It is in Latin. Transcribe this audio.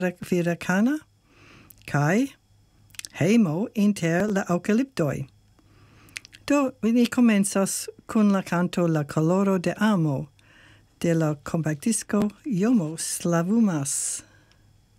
viracana kai hemo inter la eucalyptoi. Do ni comenzas con la canto La coloro de amo de la compactisco Iomos Slavumas.